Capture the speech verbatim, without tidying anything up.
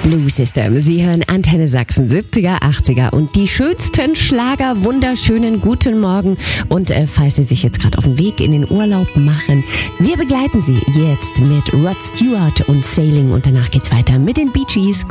Blue System. Sie hören Antenne Sachsen, siebziger, achtziger und die schönsten Schlager, wunderschönen guten Morgen. Und äh, falls Sie sich jetzt gerade auf den Weg in den Urlaub machen, wir begleiten Sie jetzt mit Rod Stewart und Sailing und danach geht's weiter mit den Bee Gees.